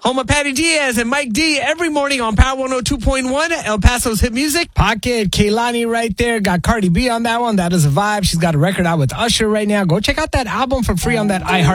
Home of Patty Diaz and Mike D every morning on Power 102.1, El Paso's hit music. Pocket, Kehlani right there. Got Cardi B on that one. That is a vibe. She's got a record out with Usher right now. Go check out that album for free on that iHeart